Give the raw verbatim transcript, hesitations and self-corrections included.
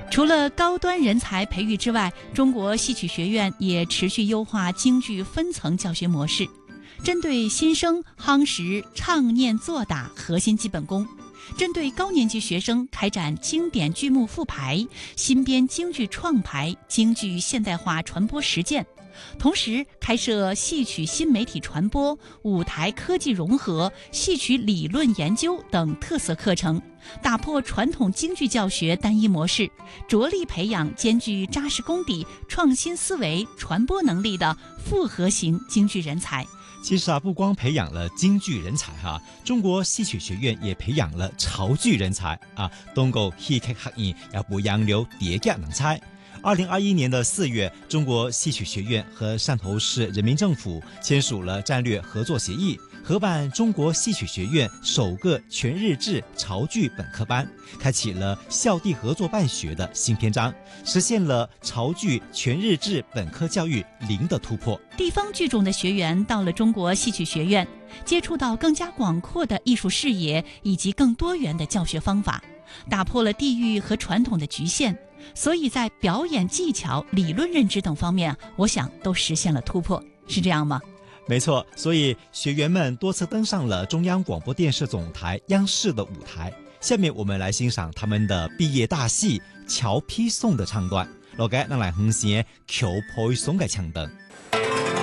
除了高端人才培育之外，中国戏曲学院也持续优化京剧分层教学模式，针对新生夯实唱念做打核心基本功，针对高年级学生开展经典剧目复排、新编京剧创排、京剧现代化传播实践，同时开设戏曲新媒体传播、舞台科技融合、戏曲理论研究等特色课程，打破传统京剧教学单一模式，着力培养兼具扎实功底、创新思维、传播能力的复合型京剧人才。 其实啊，不光培养了京剧人才哈、啊，中国戏曲学院也培养了潮剧人才啊，通过戏剧学院也不洋流叠加人才。二零二一年的四月，中国戏曲学院和汕头市人民政府签署了战略合作协议，合办中国戏曲学院首个全日制潮剧本科班，开启了校地合作办学的新篇章，实现了潮剧全日制本科教育零的突破。 地方剧种的学员到了中国戏曲学院，接触到更加广阔的艺术视野以及更多元的教学方法，打破了地域和传统的局限，所以在表演技巧、理论认知等方面，我想都实现了突破，是这样吗？ 没错，所以学员们多次登上了中央广播电视总台央视的舞台。下面我们来欣赏他们的毕业大戏《桥批颂》的唱段，落嘅咱来哼声《橋批頌》嘅唱段。